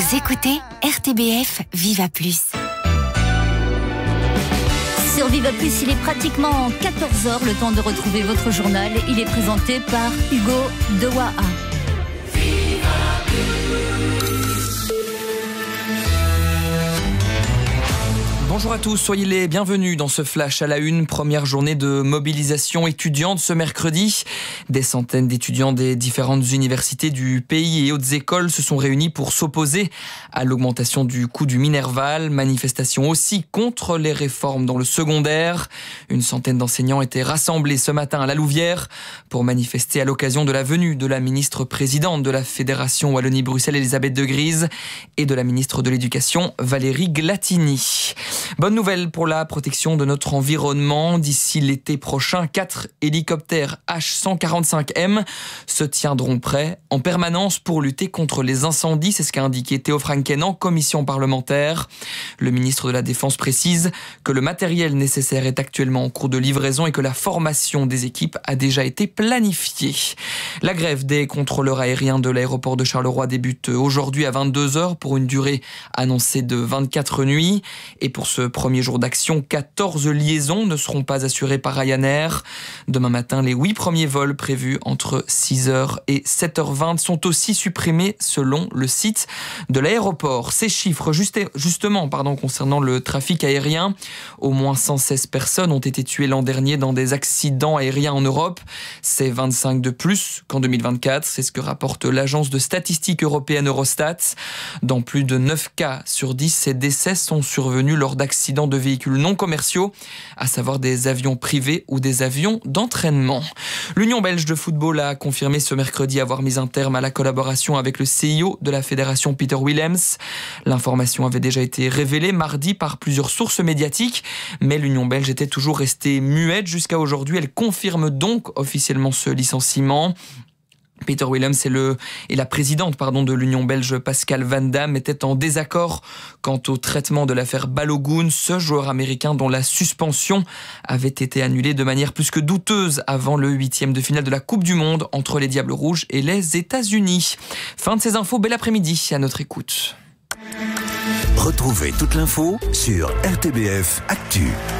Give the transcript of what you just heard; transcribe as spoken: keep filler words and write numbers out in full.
Vous écoutez R T B F Viva Plus. Sur Viva Plus, il est pratiquement quatorze heures, le temps de retrouver votre journal. Il est présenté par Hugo Dewaha. Bonjour à tous, soyez les bienvenus dans ce flash à la une. Première journée de mobilisation étudiante ce mercredi. Des centaines d'étudiants des différentes universités du pays et hautes écoles se sont réunis pour s'opposer à l'augmentation du coût du Minerval. Manifestation aussi contre les réformes dans le secondaire. Une centaine d'enseignants étaient rassemblés ce matin à la Louvière pour manifester à l'occasion de la venue de la ministre présidente de la Fédération Wallonie-Bruxelles, Elisabeth De Gries, et de la ministre de l'Éducation, Valérie Glatini. Bonne nouvelle pour la protection de notre environnement. D'ici l'été prochain, quatre hélicoptères H cent quarante-cinq M se tiendront prêts en permanence pour lutter contre les incendies. C'est ce qu'a indiqué Theo Franken en commission parlementaire. Le ministre de la Défense précise que le matériel nécessaire est actuellement en cours de livraison et que la formation des équipes a déjà été planifiée. La grève des contrôleurs aériens de l'aéroport de Charleroi débute aujourd'hui à vingt-deux heures pour une durée annoncée de vingt-quatre nuits. Et pour ce premier jour d'action, quatorze liaisons ne seront pas assurées par Ryanair. Demain matin, les huit premiers vols prévus entre six heures et sept heures vingt sont aussi supprimés selon le site de l'aéroport. Ces chiffres, juste, justement, pardon, concernant le trafic aérien, au moins cent seize personnes ont été tuées l'an dernier dans des accidents aériens en Europe. C'est vingt-cinq de plus qu'en deux mille vingt-quatre. C'est ce que rapporte l'agence de statistiques européenne Eurostat. Dans plus de neuf cas sur dix, ces décès sont survenus lors d'accidents de véhicules non commerciaux, à savoir des avions privés ou des avions d'entraînement. L'Union belge de football a confirmé ce mercredi avoir mis un terme à la collaboration avec le C I O de la fédération, Peter Willems. L'information avait déjà été révélée mardi par plusieurs sources médiatiques, mais l'Union belge était toujours restée muette jusqu'à aujourd'hui. Elle confirme donc officiellement ce licenciement. Peter Willems et, le, et la présidente pardon, de l'Union belge, Pascal Van Damme, étaient en désaccord quant au traitement de l'affaire Balogun, ce joueur américain dont la suspension avait été annulée de manière plus que douteuse avant le huitième de finale de la Coupe du Monde entre les Diables Rouges et les États-Unis. Fin de ces infos, bel après-midi à notre écoute. Retrouvez toute l'info sur R T B F Actu.